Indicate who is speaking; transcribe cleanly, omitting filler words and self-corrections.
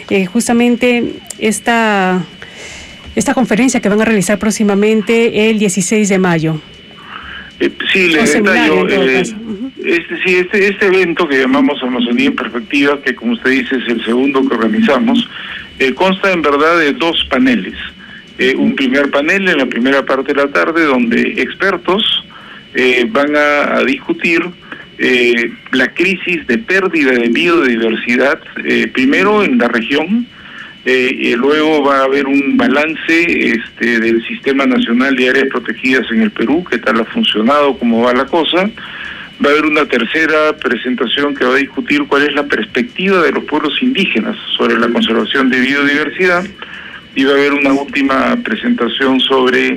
Speaker 1: justamente esta conferencia que van a realizar próximamente el 16 de mayo.
Speaker 2: Sí, le detallo. Este evento que llamamos Amazonía en Perspectiva, que como usted dice es el segundo que organizamos, consta en verdad de dos paneles. Un primer panel en la primera parte de la tarde donde expertos van a discutir la crisis de pérdida de biodiversidad, primero en la región, y luego va a haber un balance del Sistema Nacional de Áreas Protegidas en el Perú, qué tal ha funcionado, cómo va la cosa. Va a haber una tercera presentación que va a discutir cuál es la perspectiva de los pueblos indígenas sobre la conservación de biodiversidad, y va a haber una última presentación sobre